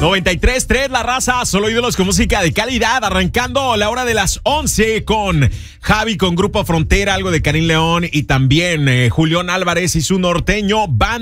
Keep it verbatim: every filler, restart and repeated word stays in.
noventa y tres tres La Raza, solo ídolos con música de calidad. Arrancando la hora de las once con Javi con Grupo Frontera, algo de Karim León y también eh, Julián Álvarez y su norteño banda.